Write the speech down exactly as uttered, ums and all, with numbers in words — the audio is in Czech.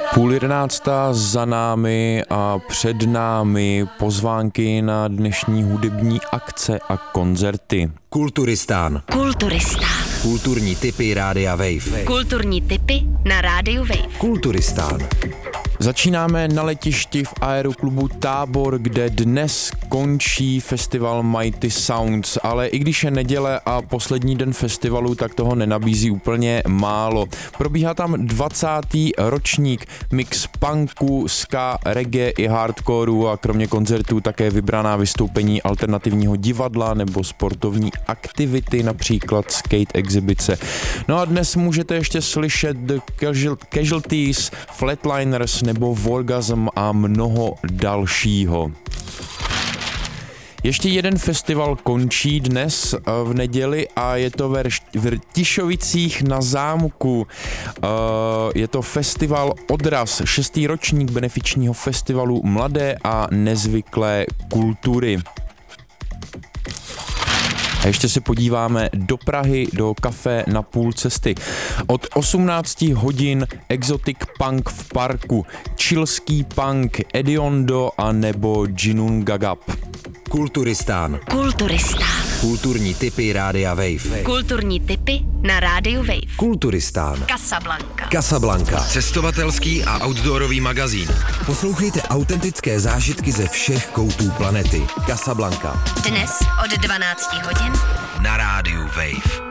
Půl jedenáctá za námi a před námi pozvánky na dnešní hudební akce a koncerty. Kulturistán. Kulturistán. Kulturní tipy Rádia Wave. Kulturní tipy na Rádiu Wave. Kulturistán. Začínáme na letišti v aeroklubu Tábor, kde dnes končí festival Mighty Sounds, ale i když je neděle a poslední den festivalu, tak toho nenabízí úplně málo. Probíhá tam dvacátý ročník, mix punku, ska, reggae i hardcoreu a kromě koncertů také vybraná vystoupení alternativního divadla nebo sportovní aktivity, například skate exibice. No a dnes můžete ještě slyšet The Casualties, Flatliners nebo Orgasm a mnoho dalšího. Ještě jeden festival končí dnes v neděli a je to ve Vrtišovicích na zámku. Je to festival Odraz, šestý ročník benefičního festivalu mladé a nezvyklé kultury. A ještě se podíváme do Prahy, do kafe na půl cesty. Od osmnácti hodin Exotic Punk v parku, chilský punk Ediondo a nebo Jinun Gagap. Kulturistán. Kulturistán. Kulturní tipy Rádia Wave. Kulturní tipy na Rádiu Wave. Kulturistán. Casablanca. Casablanca. Cestovatelský a outdoorový magazín. Poslouchejte autentické zážitky ze všech koutů planety. Casablanca. Dnes od dvanácti hodin na Rádiu Wave.